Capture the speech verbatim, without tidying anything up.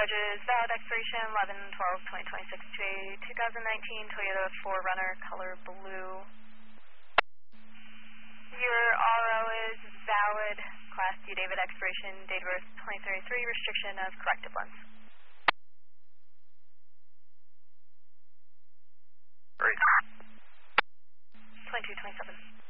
charges, valid expiration eleven twelve twenty twenty-six to a two thousand nineteen Toyota four runner, color blue. Your R O is valid, Class D David expiration, date of birth twenty thirty-three, restriction of corrective lens. Great. twenty-two twenty-seven.